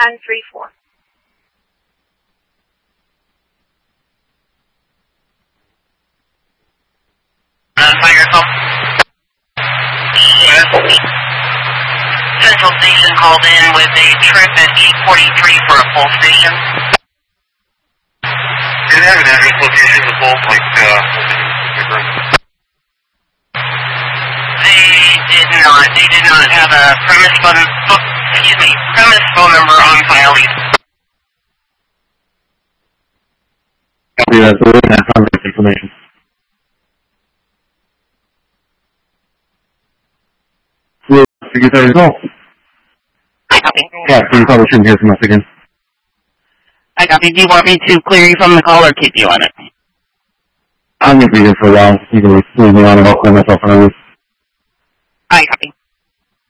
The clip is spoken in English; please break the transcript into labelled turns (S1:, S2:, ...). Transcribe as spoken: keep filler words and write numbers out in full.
S1: one three four.
S2: Uh, Tiger call. Yes. Central Station called in with a trip at eight forty-three for a full station.
S3: Did they have an address location with both, like, uh...
S2: They did not. They did not have a premise phone, excuse me, premise phone number on file either.
S4: Copy that, so we don't have contact information. Secretary call.
S2: I copy.
S4: Yeah, so you probably shouldn't hear from us again.
S2: I copy. Do you want me to clear you from the call or keep you on it?
S4: I'm going to be here for a while. You can leave me on and I'll clear myself when I leave.
S2: I copy.